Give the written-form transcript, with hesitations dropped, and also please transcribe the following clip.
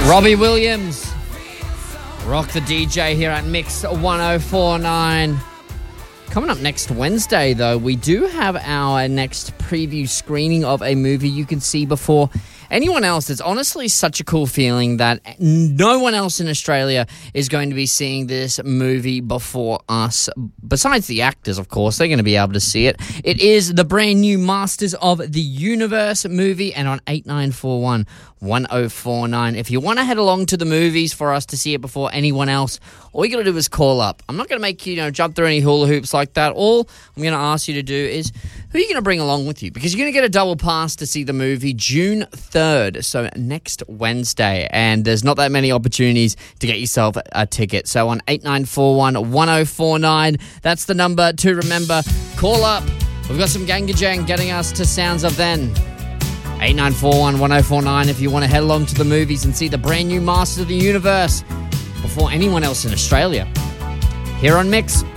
Robbie Williams, Rock the DJ here at Mix 1049. Coming up next Wednesday, though, we do have our next preview screening of a movie you can see before anyone else. It's honestly such a cool feeling that no one else in Australia is going to be seeing this movie before us. Besides the actors, of course, they're going to be able to see it. It is the brand new Masters of the Universe movie, and on 8941 1049. If you want to head along to the movies for us to see it before anyone else, all you got to do is call up. I'm not going to make you, jump through any hula hoops like that. All I'm going to ask you to do is, who are you going to bring along with you? Because you're going to get a double pass to see the movie June 3rd, so next Wednesday. And there's not that many opportunities to get yourself a ticket. So on 8941 1049, that's the number to remember. Call up. We've got some Gangajang getting us to Sounds of Then. 8941 1049 if you want to head along to the movies and see the brand new Masters of the Universe before anyone else in Australia. Here on Mix